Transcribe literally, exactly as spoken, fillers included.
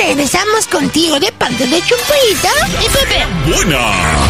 regresamos contigo de parte de Chupita y Pepe. ¡Buena!